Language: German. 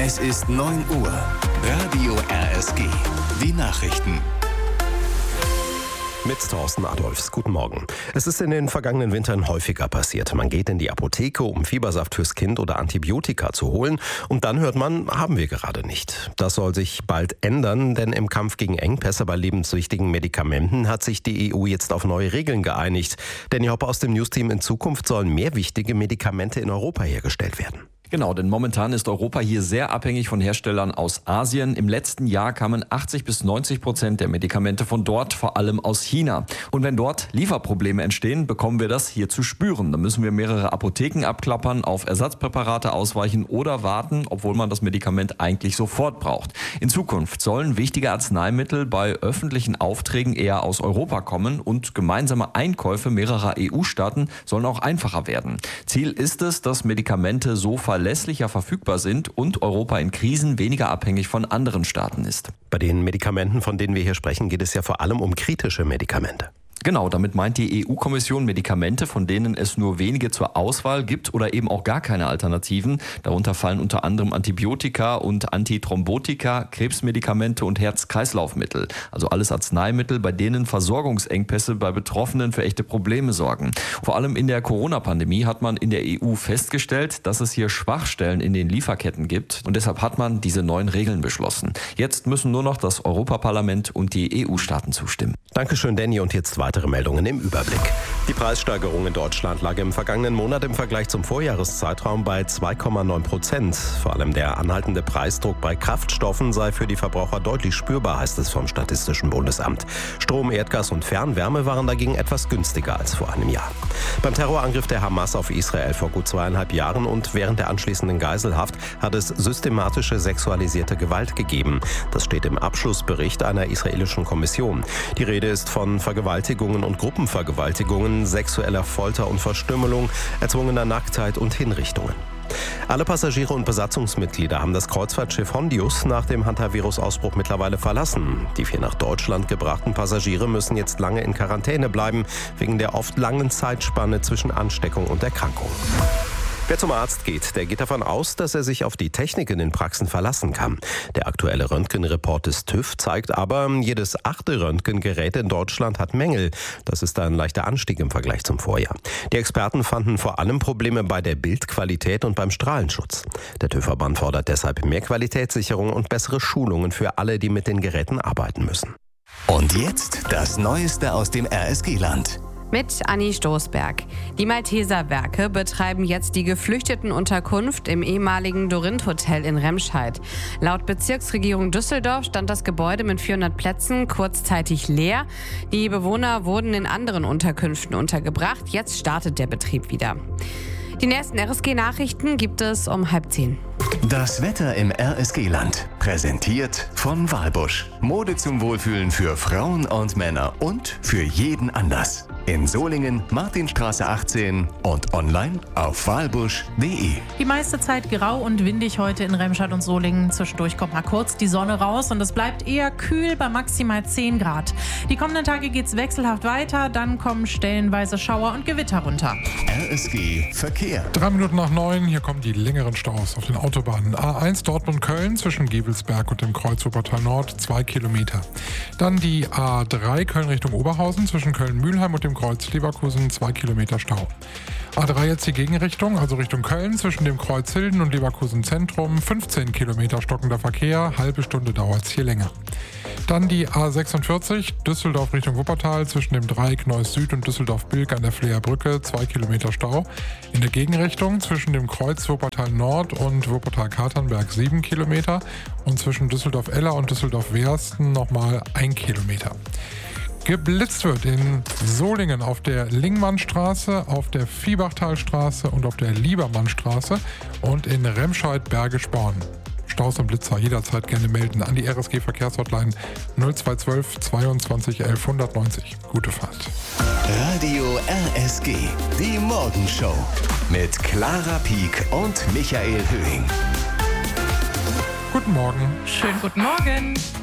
Es ist 9 Uhr. Radio RSG. Die Nachrichten. Mit Thorsten Adolfs. Guten Morgen. Es ist in den vergangenen Wintern häufiger passiert. Man geht in die Apotheke, um Fiebersaft fürs Kind oder Antibiotika zu holen. Und dann hört man, haben wir gerade nicht. Das soll sich bald ändern, denn im Kampf gegen Engpässe bei lebenswichtigen Medikamenten hat sich die EU jetzt auf neue Regeln geeinigt. Danny Hoppe aus dem News-Team: in Zukunft sollen mehr wichtige Medikamente in Europa hergestellt werden. Genau, denn momentan ist Europa hier sehr abhängig von Herstellern aus Asien. Im letzten Jahr kamen 80-90% der Medikamente von dort, vor allem aus China. Und wenn dort Lieferprobleme entstehen, bekommen wir das hier zu spüren. Dann müssen wir mehrere Apotheken abklappern, auf Ersatzpräparate ausweichen oder warten, obwohl man das Medikament eigentlich sofort braucht. In Zukunft sollen wichtige Arzneimittel bei öffentlichen Aufträgen eher aus Europa kommen und gemeinsame Einkäufe mehrerer EU-Staaten sollen auch einfacher werden. Ziel ist es, dass Medikamente so verlässlicher verfügbar sind und Europa in Krisen weniger abhängig von anderen Staaten ist. Bei den Medikamenten, von denen wir hier sprechen, geht es ja vor allem um kritische Medikamente. Genau, damit meint die EU-Kommission Medikamente, von denen es nur wenige zur Auswahl gibt oder eben auch gar keine Alternativen. Darunter fallen unter anderem Antibiotika und Antithrombotika, Krebsmedikamente und Herz-Kreislauf-Mittel. Also alles Arzneimittel, bei denen Versorgungsengpässe bei Betroffenen für echte Probleme sorgen. Vor allem in der Corona-Pandemie hat man in der EU festgestellt, dass es hier Schwachstellen in den Lieferketten gibt. Und deshalb hat man diese neuen Regeln beschlossen. Jetzt müssen nur noch das Europaparlament und die EU-Staaten zustimmen. Dankeschön, Danny. Und jetzt weitere Meldungen im Überblick. Die Preissteigerung in Deutschland lag im vergangenen Monat im Vergleich zum Vorjahreszeitraum bei 2,9%. Vor allem der anhaltende Preisdruck bei Kraftstoffen sei für die Verbraucher deutlich spürbar, heißt es vom Statistischen Bundesamt. Strom, Erdgas und Fernwärme waren dagegen etwas günstiger als vor einem Jahr. Beim Terrorangriff der Hamas auf Israel vor gut 2,5 Jahren und während der anschließenden Geiselhaft hat es systematische sexualisierte Gewalt gegeben. Das steht im Abschlussbericht einer israelischen Kommission. Die Rede ist von Vergewaltigungen und Gruppenvergewaltigungen, sexueller Folter und Verstümmelung, erzwungener Nacktheit und Hinrichtungen. Alle Passagiere und Besatzungsmitglieder haben das Kreuzfahrtschiff Hondius nach dem Hantavirus-Ausbruch mittlerweile verlassen. Die 4 nach Deutschland gebrachten Passagiere müssen jetzt lange in Quarantäne bleiben, wegen der oft langen Zeitspanne zwischen Ansteckung und Erkrankung. Wer zum Arzt geht, der geht davon aus, dass er sich auf die Technik in den Praxen verlassen kann. Der aktuelle Röntgenreport des TÜV zeigt aber, jedes 8. Röntgengerät in Deutschland hat Mängel. Das ist ein leichter Anstieg im Vergleich zum Vorjahr. Die Experten fanden vor allem Probleme bei der Bildqualität und beim Strahlenschutz. Der TÜV-Verband fordert deshalb mehr Qualitätssicherung und bessere Schulungen für alle, die mit den Geräten arbeiten müssen. Und jetzt das Neueste aus dem RSG-Land. Mit Anni Stoßberg. Die Malteser Werke betreiben jetzt die Geflüchtetenunterkunft im ehemaligen Dorint-Hotel in Remscheid. Laut Bezirksregierung Düsseldorf stand das Gebäude mit 400 Plätzen kurzzeitig leer. Die Bewohner wurden in anderen Unterkünften untergebracht. Jetzt startet der Betrieb wieder. Die nächsten RSG-Nachrichten gibt es um 9:30. Das Wetter im RSG-Land. Präsentiert von Walbusch. Mode zum Wohlfühlen für Frauen und Männer und für jeden Anlass. In Solingen, Martinstraße 18 und online auf walbusch.de. Die meiste Zeit grau und windig heute in Remscheid und Solingen. Zwischendurch kommt mal kurz die Sonne raus und es bleibt eher kühl bei maximal 10 Grad. Die kommenden Tage geht's wechselhaft weiter, dann kommen stellenweise Schauer und Gewitter runter. RSG Verkehr. 3 Minuten nach 9, hier kommen die längeren Staus auf den Autobahnen. A1 Dortmund-Köln zwischen Gevelsberg und dem Kreuz Wuppertal Nord 2 Kilometer. Dann die A3 Köln Richtung Oberhausen zwischen Köln-Mühlheim und dem Kreuz Leverkusen 2 Kilometer Stau. A3 jetzt die Gegenrichtung, also Richtung Köln zwischen dem Kreuz Hilden und Leverkusen Zentrum 15 Kilometer stockender Verkehr, halbe Stunde dauert es hier länger. Dann die A46 Düsseldorf Richtung Wuppertal zwischen dem Dreieck Neuss Süd und Düsseldorf-Bilk an der Fleerbrücke 2 Kilometer Stau. In der Gegenrichtung zwischen dem Kreuz Wuppertal Nord und Wuppertal-Katernberg 7 Kilometer und zwischen Düsseldorf-Eller und Düsseldorf-Wehrsten nochmal 1 Kilometer. Geblitzt wird in Solingen auf der Lingmannstraße, auf der Viehbachtalstraße und auf der Liebermannstraße und in Remscheid Bergisch Born. Staus und Blitzer jederzeit gerne melden an die RSG Verkehrshotline 0212 22 11 190. Gute Fahrt. Radio RSG, die Morgenshow mit Clara Pieck und Michael Höhing. Guten Morgen. Schönen guten Morgen.